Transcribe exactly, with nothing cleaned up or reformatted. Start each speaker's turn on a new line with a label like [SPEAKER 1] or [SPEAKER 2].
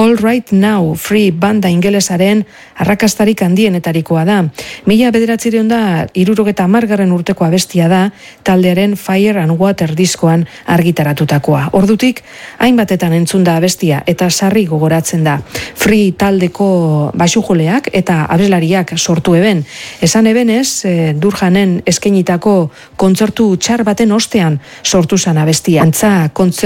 [SPEAKER 1] All Right Now, Free banda ingelesaren arrakastarik handienetarikoa da. Mila bederatzireun da, irurogeta amargarren urteko abestia da, taldearen Fire and Water diskoan argitaratutakoa. Ordutik, hainbatetan entzun da abestia eta sarri gogoratzen da. Free taldeko baxujoleak eta abeslariak sortu eben. Esan ebenez, e, Durjanen eskainitako kontzertu txar baten ostean sortu zan abestia. Antza kontzertu